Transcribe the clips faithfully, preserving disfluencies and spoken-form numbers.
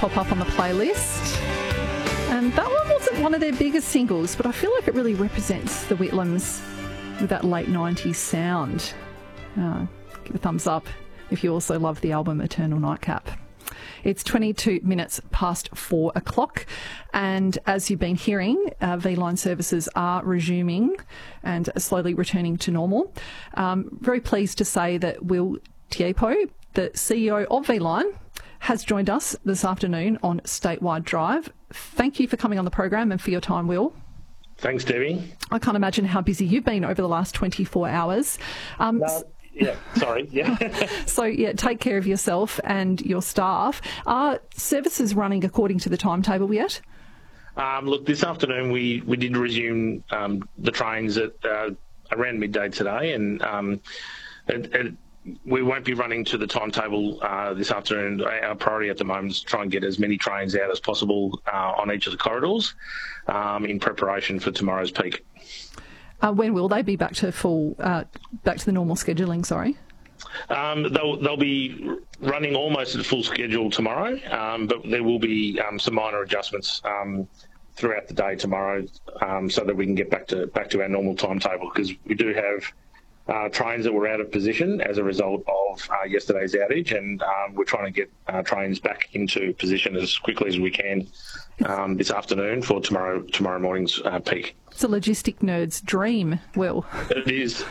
pop up on the playlist. And that one wasn't one of their biggest singles, but I feel like it really represents the Whitlams with that late nineties sound. Uh, give a thumbs up if you also love the album Eternal Nightcap. It's twenty-two minutes past four o'clock, and as you've been hearing, uh, V-Line services are resuming and slowly returning to normal. Um, very pleased to say that Will Tiepo, the C E O of V-Line, has joined us this afternoon on Statewide Drive. Thank you for coming on the program and for your time, Will. Thanks, Debbie. I can't imagine how busy you've been over the last twenty-four hours. Um, no, yeah, sorry, yeah. So, yeah, take care of yourself and your staff. Are services running according to the timetable yet? Um, look, this afternoon we, we did resume um, the trains at uh, around midday today, and um, it, it, we won't be running to the timetable uh, this afternoon. Our priority at the moment is to try and get as many trains out as possible uh, on each of the corridors um, in preparation for tomorrow's peak. Uh, when will they be back to full, uh, back to the normal scheduling? Sorry. Um, they'll they'll be running almost at full schedule tomorrow, um, but there will be um, some minor adjustments um, throughout the day tomorrow, um, so that we can get back to back to our normal timetable, because we do have Uh, trains that were out of position as a result of uh, yesterday's outage, and um, we're trying to get uh, trains back into position as quickly as we can um, this afternoon for tomorrow tomorrow morning's uh, peak. It's a logistic nerd's dream, Will. It is.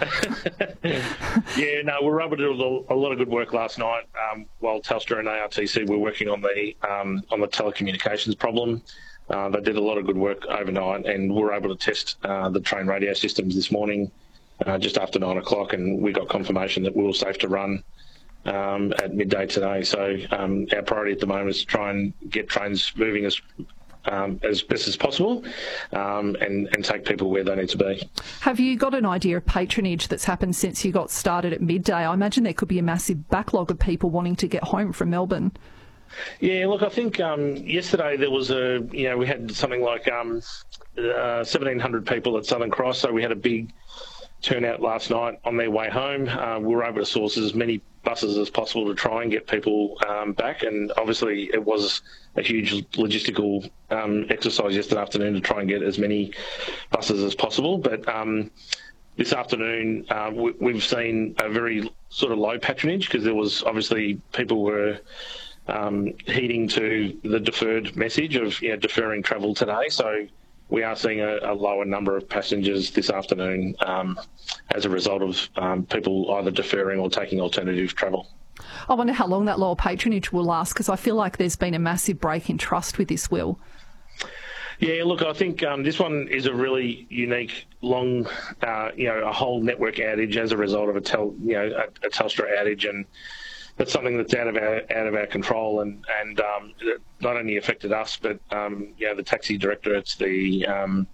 Yeah, no, we were able to do a lot of good work last night um, while Telstra and A R T C were working on the um, on the telecommunications problem. Uh, they did a lot of good work overnight, and we were able to test uh, the train radio systems this morning Uh, just after nine o'clock, and we got confirmation that we were safe to run um, at midday today. So um, our priority at the moment is to try and get trains moving as um, as best as possible um, and, and take people where they need to be. Have you got an idea of patronage that's happened since you got started at midday? I imagine there could be a massive backlog of people wanting to get home from Melbourne. Yeah, look, I think um, yesterday there was a, you know, we had something like um, uh, seventeen hundred people at Southern Cross, so we had a big turnout last night on their way home. Uh, we were able to source as many buses as possible to try and get people um, back, and obviously it was a huge logistical um, exercise yesterday afternoon to try and get as many buses as possible. But um, this afternoon uh, we, we've seen a very sort of low patronage, because there was obviously people were um, heeding to the deferred message of, you know, deferring travel today. So we are seeing a, a lower number of passengers this afternoon um, as a result of um, people either deferring or taking alternative travel. I wonder how long that lower patronage will last, because I feel like there's been a massive break in trust with this, Will. Yeah, look, I think um, this one is a really unique, long, uh, you know, a whole network outage as a result of a tel, you know, a, a Telstra outage, and that's something that's out of our out of our control, and and um, it not only affected us, but um, you know, the taxi directorates, the um,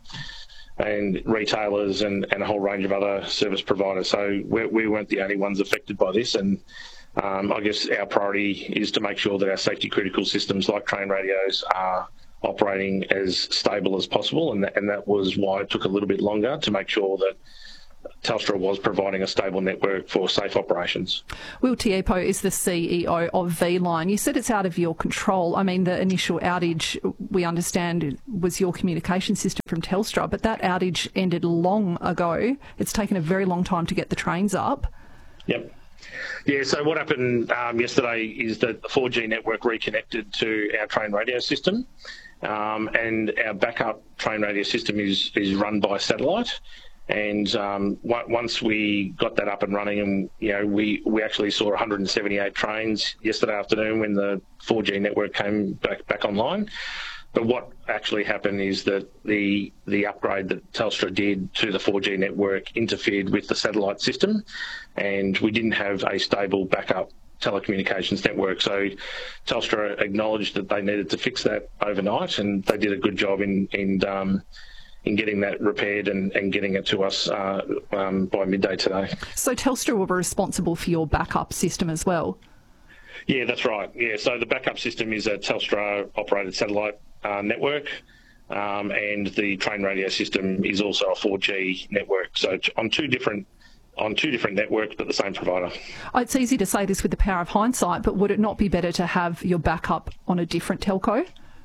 and retailers, and, and a whole range of other service providers. So we, we weren't the only ones affected by this, and um, I guess our priority is to make sure that our safety critical systems like train radios are operating as stable as possible, and that, and that was why it took a little bit longer to make sure that Telstra was providing a stable network for safe operations. Will Tiepo is the C E O of V-Line. You said it's out of your control. I mean, the initial outage, we understand, was your communication system from Telstra, but that outage ended long ago. It's taken a very long time to get the trains up. Yep. Yeah, so what happened um, yesterday is that the four G network reconnected to our train radio system, um, and our backup train radio system is, is run by satellite. And um, once we got that up and running, and you know, we, we actually saw one hundred seventy-eight trains yesterday afternoon when the four G network came back back online. But what actually happened is that the the upgrade that Telstra did to the four G network interfered with the satellite system, and we didn't have a stable backup telecommunications network. So Telstra acknowledged that they needed to fix that overnight, and they did a good job in in um, in getting that repaired and, and getting it to us uh, um, by midday today. So Telstra will be responsible for your backup system as well? Yeah, that's right. Yeah, so the backup system is a Telstra-operated satellite uh, network, um, and the train radio system is also a four G network. So on two different on two different networks but the same provider. It's easy to say this with the power of hindsight, but would it not be better to have your backup on a different telco?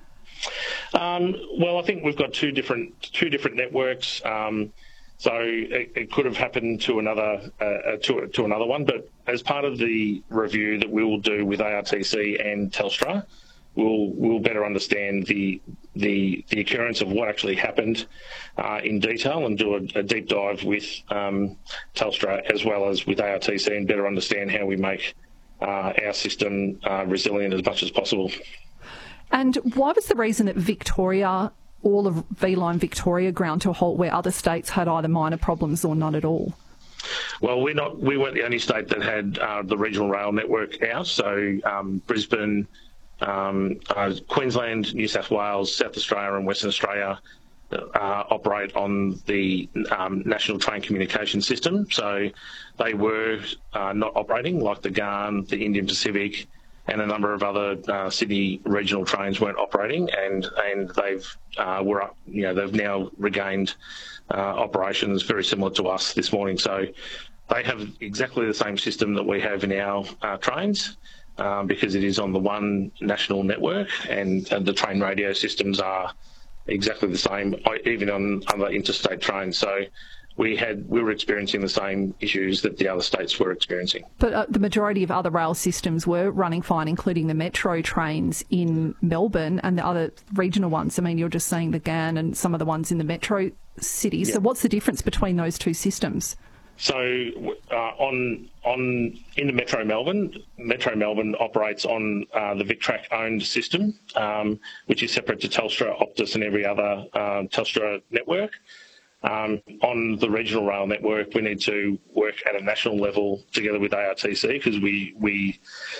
Um, well, I think we've got two different two different networks, um, so it, it could have happened to another uh, to, to another one. But as part of the review that we will do with A R T C and Telstra, we'll we'll better understand the the the occurrence of what actually happened uh, in detail and do a, a deep dive with um, Telstra as well as with A R T C and better understand how we make uh, our system uh, resilient as much as possible. And why was the reason that Victoria, all of V Line Victoria, ground to a halt where other states had either minor problems or none at all? Well, we're not. We weren't the only state that had uh, the regional rail network out. So um, Brisbane, um, uh, Queensland, New South Wales, South Australia, and Western Australia uh, operate on the um, National Train Communication System. So they were uh, not operating, like the Garn, the Indian Pacific, and a number of other uh, Sydney regional trains weren't operating, and and they've uh, were you know they've now regained uh, operations very similar to us this morning. So they have exactly the same system that we have in our uh, trains, um, because it is on the one national network, and, and the train radio systems are exactly the same, even on other interstate trains. So we had we were experiencing the same issues that the other states were experiencing. But uh, the majority of other rail systems were running fine, including the metro trains in Melbourne and the other regional ones. I mean, you're just saying the G A N and some of the ones in the metro cities. Yeah. So what's the difference between those two systems? So uh, on on in the Metro Melbourne, Metro Melbourne operates on uh, the VicTrack owned system, um, which is separate to Telstra, Optus, and every other uh, Telstra network. Um, on the regional rail network, we need to work at a national level together with A R T C because we we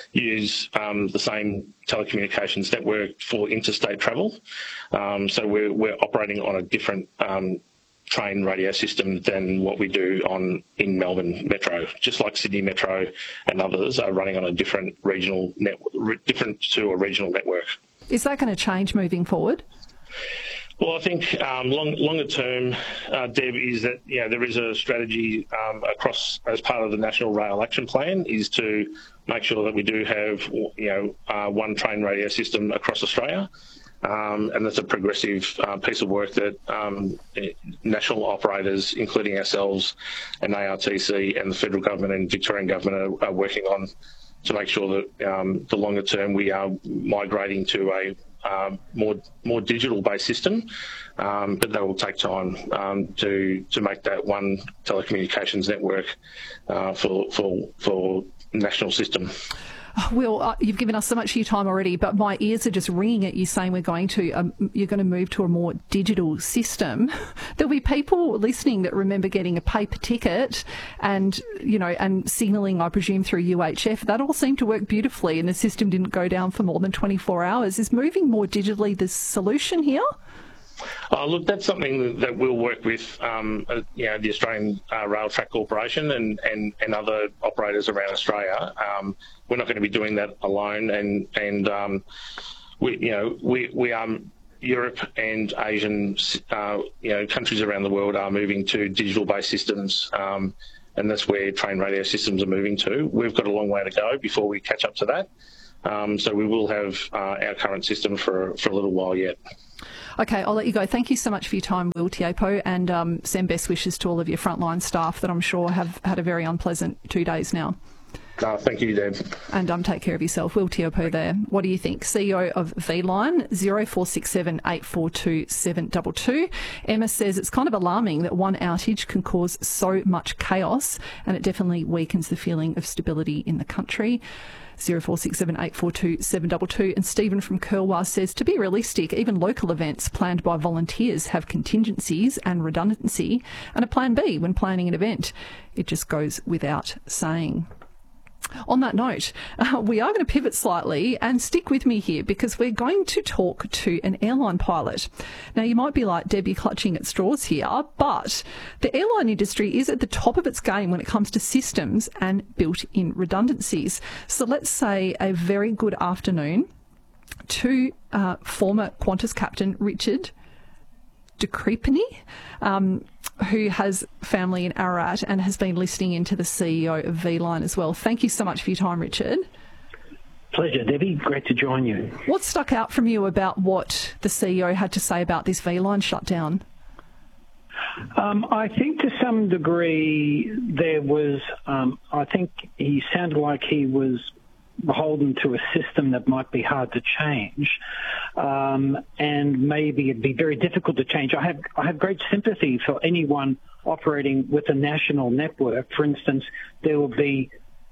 use um, the same telecommunications network for interstate travel. Um, so we're we're operating on a different um, train radio system than what we do on in Melbourne Metro. Just like Sydney Metro and others are running on a different regional network, different to a regional network. Is that going to change moving forward? Well, I think um, long, longer term, uh, Deb, is that you know there is a strategy um, across as part of the National Rail Action Plan is to make sure that we do have you know uh, one train radio system across Australia, um, and that's a progressive uh, piece of work that um, national operators, including ourselves and A R T C and the federal government and Victorian government, are, are working on to make sure that um, the longer term we are migrating to a Um, more more digital-based system, um, but that will take time um, to to make that one telecommunications network uh, for for for national system. Will, uh, you've given us so much of your time already, but my ears are just ringing at you saying we're going to um, you're going to move to a more digital system. There'll be people listening that remember getting a paper ticket and you know and signalling, I presume, through U H F. That all seemed to work beautifully, and the system didn't go down for more than twenty-four hours. Is moving more digitally the solution here? Uh, look, that's something that we'll work with, um, uh, you know, the Australian uh, Rail Track Corporation and, and, and other operators around Australia. Um, we're not going to be doing that alone, and and um, we, you know, we we are Europe and Asian, uh, you know, countries around the world are moving to digital-based systems, um, and that's where train radio systems are moving to. We've got a long way to go before we catch up to that. Um, so we will have uh, our current system for for a little while yet. Okay, I'll let you go. Thank you so much for your time, Will Tiopo, and um, send best wishes to all of your frontline staff that I'm sure have had a very unpleasant two days now. Uh, thank you, Deb. And um, take care of yourself. Will Tiopo there. What do you think? C E O of V Line, zero four six seven eight four two seven two two. Emma says it's kind of alarming that one outage can cause so much chaos, and it definitely weakens the feeling of stability in the country. zero four six seven eight four two seven two two. And Stephen from Curlwa says, to be realistic, even local events planned by volunteers have contingencies and redundancy and a plan B when planning an event. It just goes without saying. On that note, uh, we are going to pivot slightly and stick with me here because we're going to talk to an airline pilot. Now, you might be like, Debbie, clutching at straws here, but the airline industry is at the top of its game when it comes to systems and built-in redundancies. So let's say a very good afternoon to uh, former Qantas captain Richard de Crespigny, um, who has family in Ararat and has been listening into the C E O of V-Line as well. Thank you so much for your time, Richard. Pleasure, Debbie. Great to join you. What stuck out from you about what the C E O had to say about this V-Line shutdown? Um, I think to some degree there was, um, I think he sounded like he was beholden to a system that might be hard to change, um, and maybe it'd be very difficult to change. I have, I have great sympathy for anyone operating with a national network. For instance, there will be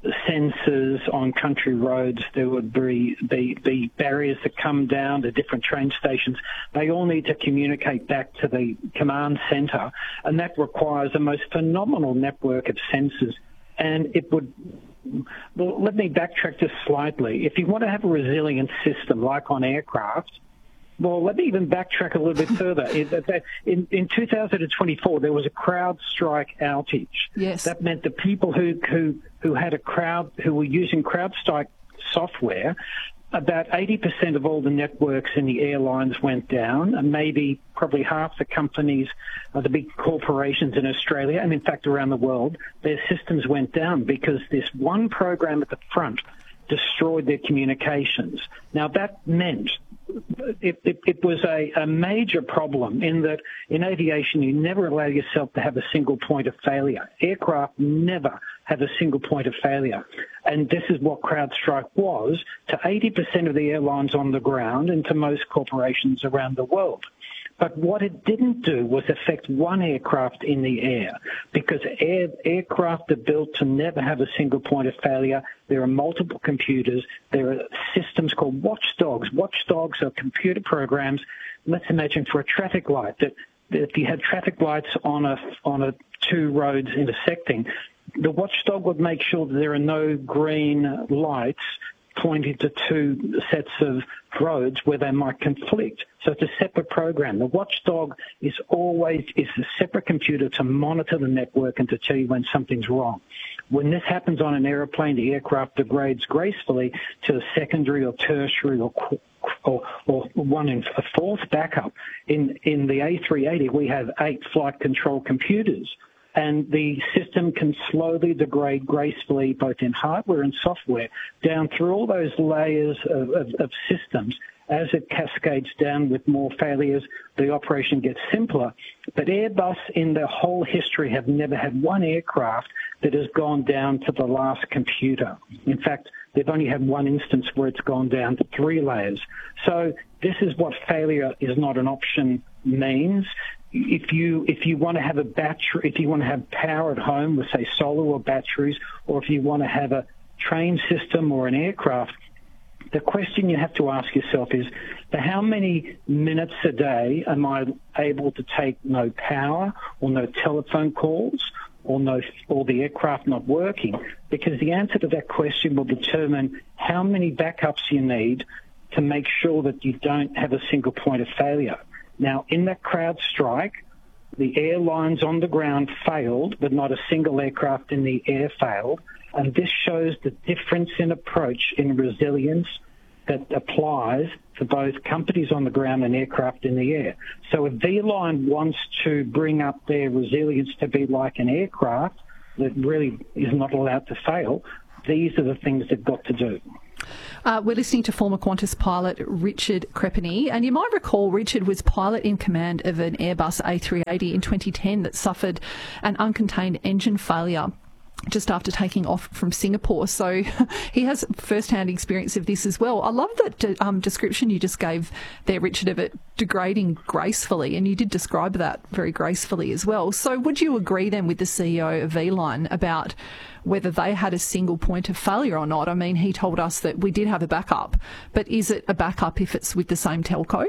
sensors on country roads, there would be, be, be barriers that come down to different train stations. They all need to communicate back to the command centre, and that requires a most phenomenal network of sensors. And it would, well, let me backtrack just slightly. If you want to have a resilient system like on aircraft, well, let me even backtrack a little bit further. In, in two thousand twenty-four, there was a CrowdStrike outage. Yes. That meant the people who, who, who had a crowd, who were using CrowdStrike software, about eighty percent of all the networks in the airlines went down, and maybe probably half the companies, uh, the big corporations in Australia, and in fact around the world, their systems went down because this one program at the front destroyed their communications. Now, that meant It, it, it was a, a major problem in that in aviation you never allow yourself to have a single point of failure. Aircraft never have a single point of failure. And this is what CrowdStrike was to eighty percent of the airlines on the ground and to most corporations around the world. But what it didn't do was affect one aircraft in the air, because air, aircraft are built to never have a single point of failure. There are multiple computers. There are systems called watchdogs. Watchdogs are computer programs. Let's imagine for a traffic light that, that if you had traffic lights on a, on a two roads intersecting, the watchdog would make sure that there are no green lights pointing to two sets of roads where they might conflict. So it's a separate program. The watchdog is always is a separate computer to monitor the network and to tell you when something's wrong. When this happens on an airplane, the aircraft degrades gracefully to a secondary or tertiary or or, or one in a fourth backup. In in the A three eighty, we have eight flight control computers. And the system can slowly degrade gracefully, both in hardware and software, down through all those layers of, of, of systems. As it cascades down with more failures, the operation gets simpler. But Airbus, in their whole history, have never had one aircraft that has gone down to the last computer. In fact, they've only had one instance where it's gone down to three layers. So this is what failure is not an option means. If you if you want to have a battery, if you want to have power at home with, say, solar or batteries, or if you want to have a train system or an aircraft, the question you have to ask yourself is, for how many minutes a day am I able to take no power or no telephone calls or no or the aircraft not working? Because the answer to that question will determine how many backups you need to make sure that you don't have a single point of failure. Now, in that CrowdStrike, the airlines on the ground failed, but not a single aircraft in the air failed. And this shows the difference in approach in resilience that applies for both companies on the ground and aircraft in the air. So if V-Line wants to bring up their resilience to be like an aircraft that really is not allowed to fail, these are the things they've got to do. Uh, we're listening to former Qantas pilot Richard Crepini, and you might recall Richard was pilot in command of an Airbus A three eighty in twenty ten that suffered an uncontained engine failure just after taking off from Singapore. So he has first-hand experience of this as well. I love that um, description you just gave there, Richard, of it degrading gracefully, and you did describe that very gracefully as well. So would you agree then with the C E O of V-Line about whether they had a single point of failure or not? I mean, he told us that we did have a backup, but is it a backup if it's with the same telco?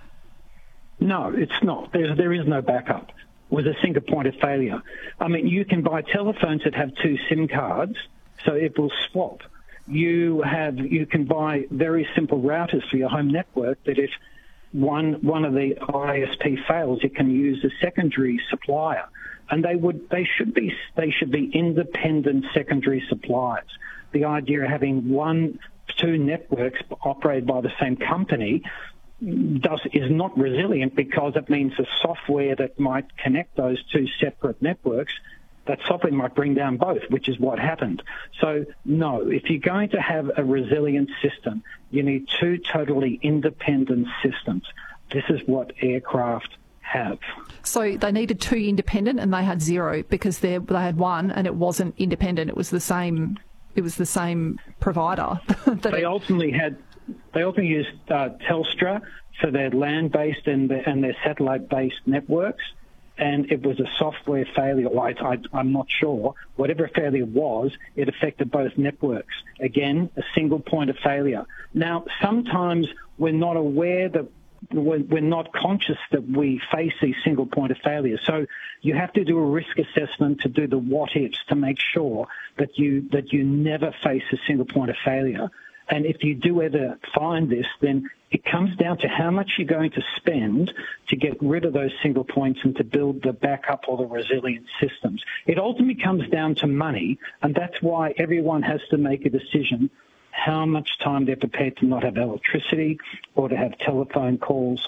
No, it's not. There's, there is no backup with a single point of failure. I mean, you can buy telephones that have two SIM cards, so it will swap. You have, you can buy very simple routers for your home network that if one one of the I S P fails, it can use a secondary supplier. And they would, they should be, they should be independent secondary suppliers. The idea of having one, two networks operated by the same company does is not resilient because it means the software that might connect those two separate networks, that software might bring down both, which is what happened. So, no, if you're going to have a resilient system, you need two totally independent systems. This is what aircraft have. So they needed two independent and they had zero because they they had one and it wasn't independent. It was the same. It was the same provider. They it, ultimately had. They ultimately used uh, Telstra for their land-based and, the, and their satellite-based networks, and it was a software failure. Well, I, I, I'm not sure. Whatever failure was, it affected both networks. Again, a single point of failure. Now, sometimes we're not aware that we're not conscious that we face these single point of failure. So you have to do a risk assessment to do the what-ifs to make sure that you that you never face a single point of failure. And if you do ever find this, then it comes down to how much you're going to spend to get rid of those single points and to build the backup or the resilient systems. It ultimately comes down to money, and that's why everyone has to make a decision how much time they're prepared to not have electricity or to have telephone calls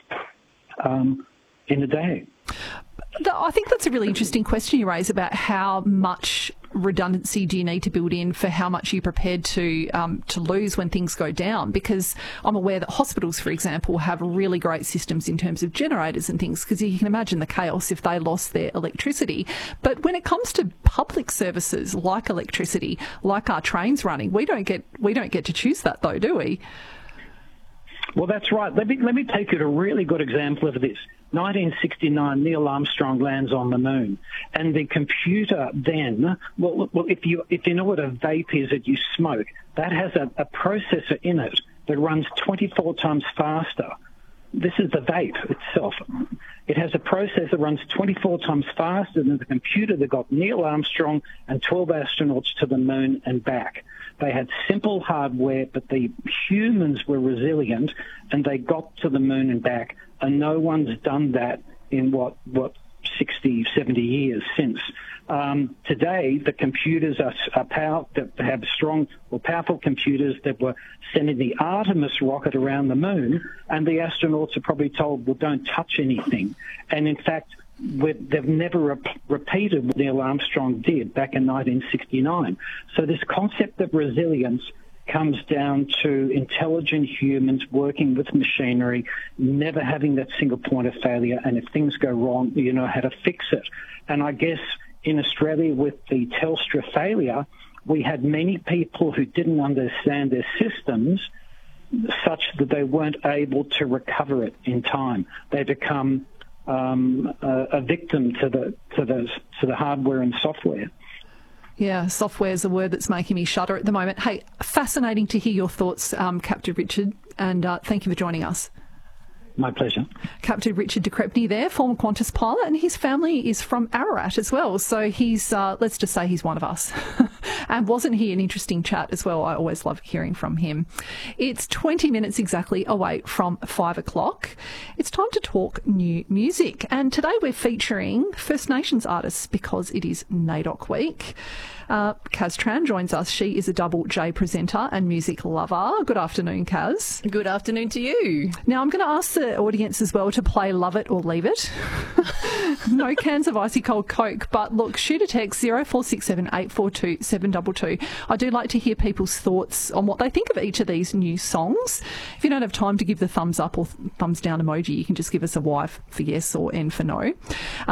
um, in a day. I think that's a really interesting question you raise about how much redundancy do you need to build in for how much you're prepared to um, to lose when things go down, because I'm aware that hospitals, for example, have really great systems in terms of generators and things, because you can imagine the chaos if they lost their electricity. But when it comes to public services like electricity, like our trains running, we don't get we don't get to choose that though, do we? Well, that's right. Let me let me take you to a really good example of this. nineteen sixty-nine, Neil Armstrong lands on the moon, and the computer then, well, well if you if you know what a vape is that you smoke, that has a, a processor in it that runs twenty-four times faster. This is the vape itself. It has a processor that runs twenty-four times faster than the computer that got Neil Armstrong and twelve astronauts to the moon and back. They had simple hardware, but the humans were resilient, and they got to the moon and back, and no one's done that in, what, what sixty, seventy years since. Um, today, the computers are, are power, that have strong or powerful computers that were sending the Artemis rocket around the moon, and the astronauts are probably told, well, don't touch anything. And in fact, they've never re- repeated what Neil Armstrong did back in nineteen sixty-nine. So this concept of resilience comes down to intelligent humans working with machinery, never having that single point of failure, and if things go wrong, you know how to fix it. And I guess in Australia with the Telstra failure, we had many people who didn't understand their systems such that they weren't able to recover it in time. They become um, a, a victim to the to the to the hardware and software. Yeah, software is a word that's making me shudder at the moment. Hey, fascinating to hear your thoughts, um, Captain Richard, and uh, thank you for joining us. My pleasure. Captain Richard de Crespigny there, former Qantas pilot, and his family is from Ararat as well. So he's, uh, let's just say he's one of us. And wasn't he an interesting chat as well? I always love hearing from him. It's twenty minutes exactly away from five o'clock. It's time to talk new music. And today we're featuring First Nations artists because it is NAIDOC Week. Uh, Kaz Tran joins us. She is a Double J presenter and music lover. Good afternoon, Kaz. Good afternoon to you. Now, I'm going to ask the audience as well to play Love It or Leave It. No cans of icy cold Coke, but look, shoot a text zero four six seven eight four two seven two two. I do like to hear people's thoughts on what they think of each of these new songs. If you don't have time to give the thumbs up or thumbs down emoji, you can just give us a Y for yes or N for no.